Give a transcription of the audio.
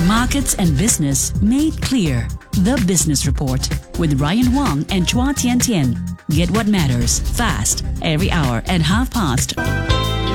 Markets and business made clear. The Business Report with Ryan Wong and Chua Tian Tian. Get what matters fast every hour at past.